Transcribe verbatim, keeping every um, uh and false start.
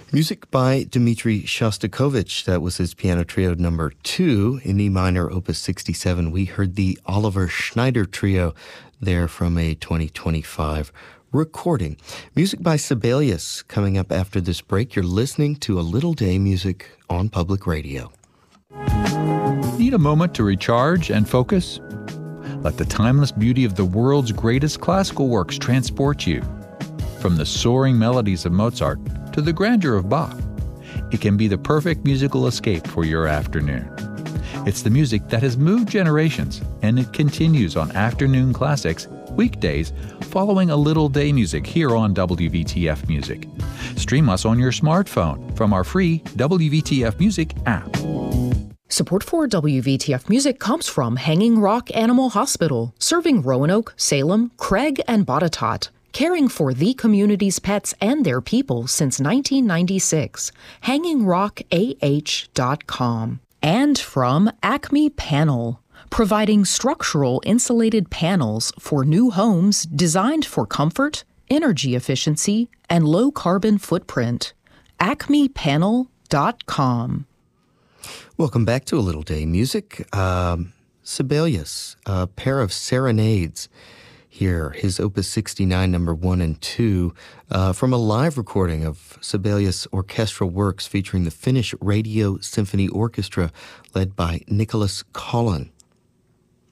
Music by Dmitri Shostakovich. That was his piano trio number two in E minor, opus sixty-seven. We heard the Oliver Schneider trio there from a twenty twenty-five recording. Music by Sibelius coming up after this break. You're listening to A Little Day Music on Public Radio. Need a moment to recharge and focus? Let the timeless beauty of the world's greatest classical works transport you. From the soaring melodies of Mozart to the grandeur of Bach, it can be the perfect musical escape for your afternoon. It's the music that has moved generations, and it continues on Afternoon Classics, weekdays, following A Little Day Music here on W V T F Music. Stream us on your smartphone from our free W V T F Music app. Support for W V T F Music comes from Hanging Rock Animal Hospital, serving Roanoke, Salem, Craig, and Botetourt. Caring for the community's pets and their people since nineteen ninety-six. hanging rock a h dot com. And from Acme Panel, providing structural insulated panels for new homes designed for comfort, energy efficiency, and low carbon footprint. acme panel dot com. Welcome back to A Little Day Music. Um, Sibelius, a pair of serenades here, his opus sixty-nine, number one and two, uh, from a live recording of Sibelius orchestral works featuring the Finnish Radio Symphony Orchestra led by Nicholas Collin.